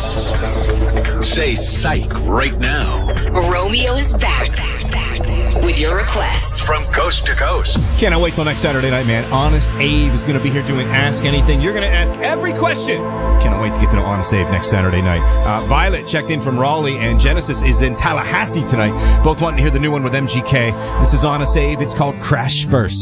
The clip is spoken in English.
Say psych right now. Romeo is back with your requests. From coast to coast. Cannot wait till next Saturday night, man. Honest Abe is going to be here doing Ask Anything. You're going to ask every question. Cannot wait to get to know Honest Abe next Saturday night. Violet checked in from Raleigh, and Genesis is in Tallahassee tonight. Both wanting to hear the new one with MGK. This is Honest Abe. It's called Crash First.